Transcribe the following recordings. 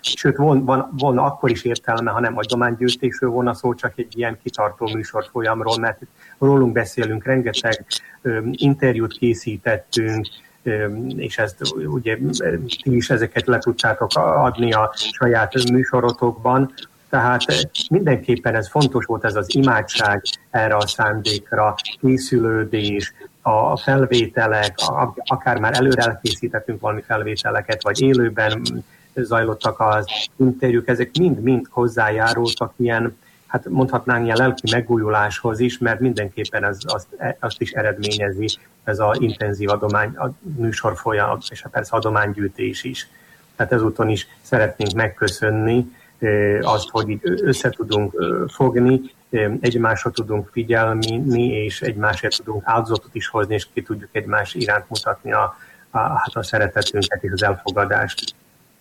sőt van akkor is értelme, ha nem adománygyűjtésről volna szó, csak egy ilyen kitartó műsorfolyamról, mert rólunk beszélünk, rengeteg interjút készítettünk, és ezt ugye ti is ezeket le tudtátok adni a saját műsorotokban. Tehát mindenképpen ez fontos volt, ez az imádság erre a szándékra, készülődés, a felvételek, akár már előre elkészítettünk valami felvételeket, vagy élőben zajlottak az interjúk, ezek mind-mind hozzájárultak ilyen, hát mondhatnánk ilyen lelki megújuláshoz is, mert mindenképpen azt is eredményezi ez az intenzív műsorfolyam, és persze adománygyűjtés is. Tehát ezúton is szeretnénk megköszönni azt, hogy így össze tudunk fogni, egymásra tudunk figyelni, és egymásért tudunk áldozatot is hozni, és ki tudjuk egymás iránt mutatni a szeretetünket és az elfogadást.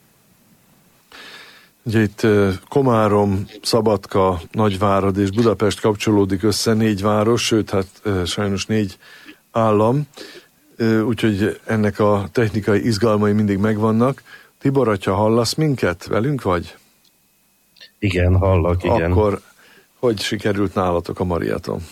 Ugye itt Komárom, Szabadka, Nagyvárad és Budapest kapcsolódik össze, 4 város, sőt, hát sajnos 4 állam, úgyhogy ennek a technikai izgalmai mindig megvannak. Tibor, atya, hallasz minket? Velünk vagy? Igen, hallak, igen. Akkor hogy sikerült nálatok a maraton?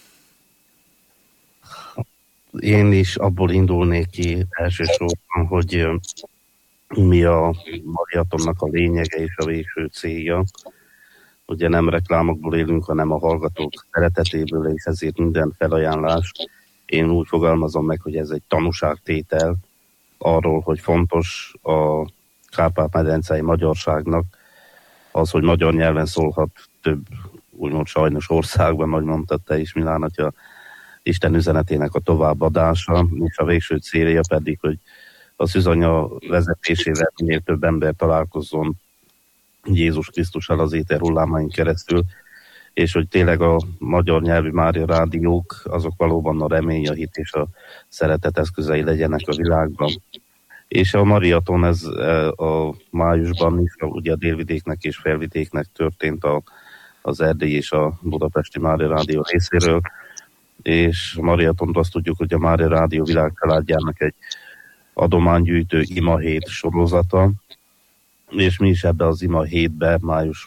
Én is abból indulnék ki elsősorban, hogy mi a maratonnak a lényege és a végső célja. Ugye nem reklámokból élünk, hanem a hallgatók szeretetéből, és ezért minden felajánlás. Én úgy fogalmazom meg, hogy ez egy tanúságtétel arról, hogy fontos a Kárpát-medencei magyarságnak az, hogy magyar nyelven szólhat több, úgymond sajnos országban, ahogy mondtad te is, Milán, atya, Isten üzenetének a továbbadása, és a végső célja pedig, hogy a szűzanya vezetésével minél több ember találkozzon Jézus Krisztussal az éter hullámain keresztül, és hogy tényleg a magyar nyelvű Mária rádiók azok valóban a remény, a hit és a szeretet eszközei legyenek a világban. És a maraton ez a májusban is, ugye a délvidéknek és felvidéknek történt az erdélyi és a budapesti Mária Rádió részéről, és a maratont azt tudjuk, hogy a Mária Rádió világcsaládjának egy adománygyűjtő Ima Hét sorozata, és mi is ebbe az Ima Hétbe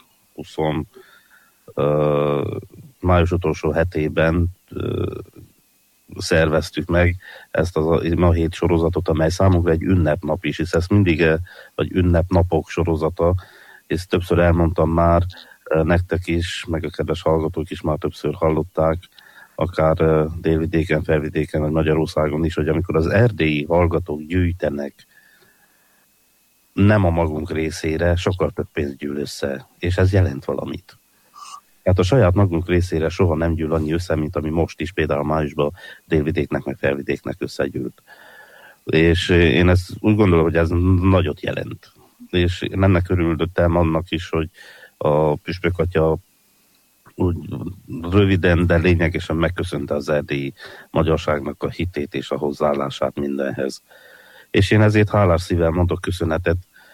május utolsó hetében szerveztük meg ezt az Ima Hét sorozatot, amely számunkra egy ünnepnap is, hisz ez mindig egy ünnepnapok sorozata, és többször elmondtam már nektek is, meg a kedves hallgatók is már többször hallották, akár délvidéken, felvidéken, vagy Magyarországon is, hogy amikor az erdélyi hallgatók gyűjtenek, nem a magunk részére, sokkal több pénz gyűl össze, és ez jelent valamit. Hát a saját magunk részére soha nem gyűl annyi össze, mint ami most is például májusban délvidéknek, meg felvidéknek összegyűlt. És én ezt úgy gondolom, hogy ez nagyot jelent. És én ennek örültem annak is, hogy a püspök atya úgy röviden, de lényegesen megköszönte az erdélyi magyarságnak a hitét és a hozzáállását mindenhez. És én ezért hálás szívvel mondok köszönetet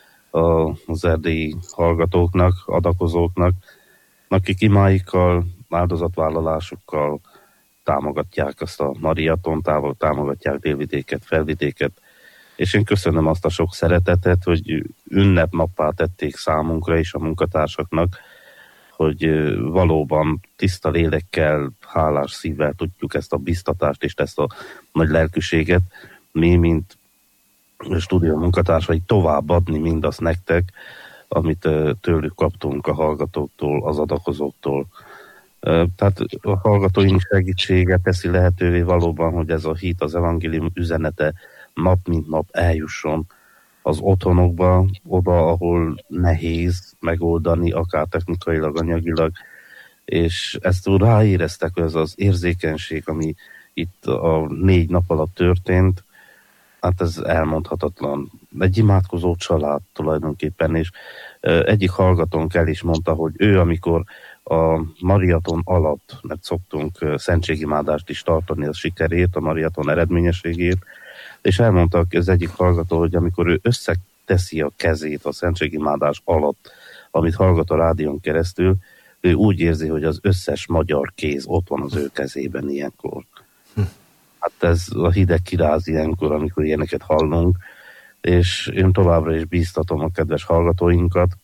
az erdélyi hallgatóknak, adakozóknak, akik imáikkal, áldozatvállalásukkal támogatják azt a maratont, támogatják délvidéket, felvidéket, és én köszönöm azt a sok szeretetet, hogy ünnepnappá tették számunkra és a munkatársaknak, hogy valóban tiszta lélekkel, hálás szívvel tudjuk ezt a biztatást és ezt a nagy lelkűséget mi, mint stúdió munkatársai továbbadni mindazt nektek, amit tőlük kaptunk a hallgatóktól, az adakozóktól. Tehát a hallgatóink segítsége teszi lehetővé valóban, hogy ez a hit, az evangélium üzenete nap mint nap eljusson az otthonokba, oda, ahol nehéz megoldani, akár technikailag, anyagilag, és ezt úgy ráéreztek, hogy ez az érzékenység, ami itt a 4 nap alatt történt, hát ez elmondhatatlan. Egy imádkozó család tulajdonképpen, és egyik hallgatónk el is mondta, hogy ő, amikor a maraton alatt, mert szoktunk szentségimádást is tartani a sikerért, a maraton eredményességért, és elmondta az egyik hallgató, hogy amikor ő összeteszi a kezét a szentségimádás alatt, amit hallgat a rádión keresztül, ő úgy érzi, hogy az összes magyar kéz ott van az ő kezében ilyenkor. Hát ez a hideg kiráz ilyenkor, amikor ilyeneket hallunk, és én továbbra is bíztatom a kedves hallgatóinkat,